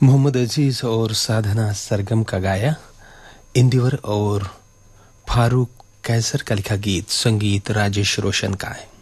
मोहम्मद अजीज और साधना सरगम का गाया, इंदिवर और फारूक कैसर का लिखा गीत, संगीत राजेश रोशन का है।